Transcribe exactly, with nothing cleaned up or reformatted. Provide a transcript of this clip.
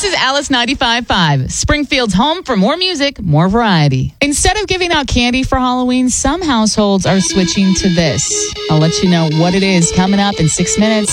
is Alice ninety-five point five, Springfield's home for more music, more variety. Instead of giving out candy for Halloween, some households are switching to this. I'll let you know what it is coming up in six minutes.